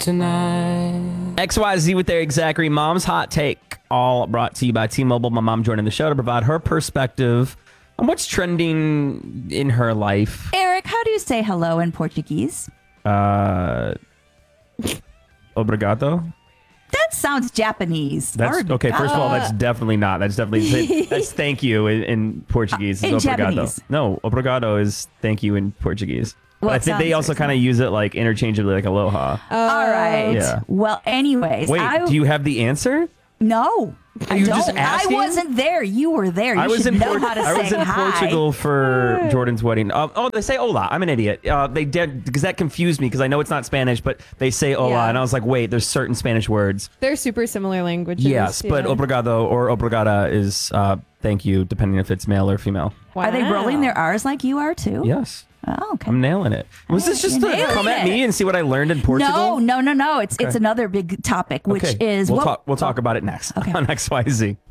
tonight. XYZ with their Zachary Mom's Hot Take, all brought to you by T-Mobile. My mom joining the show to provide her perspective on what's trending in her life. Eric, how do you say hello in Portuguese? Obrigado. That sounds Japanese. That's okay. First of all, that's definitely not. That's definitely that's thank you in Portuguese. In Is obrigado. Japanese. No, obrigado is thank you in Portuguese. Well, but I think they also kind of use it like interchangeably, like aloha. All right. Yeah. Well, anyways. Wait, do you have the answer? No. I you don't. just I asking? wasn't there. You were there. You should know how to I was say in hi. Portugal for Jordan's wedding. They say hola. I'm an idiot. They did because that confused me because I know it's not Spanish, but they say hola, Yeah. and I was like, wait, there's certain Spanish words. They're super similar languages. Yes, but obrigado or obrigada is thank you, depending if it's male or female. Are they rolling their R's like you are too? Yes. Oh, okay. I'm nailing it. Was this just to Nailing come at it. me and see what I learned in Portugal? No. It's another big topic, which is we'll talk about it next on XYZ.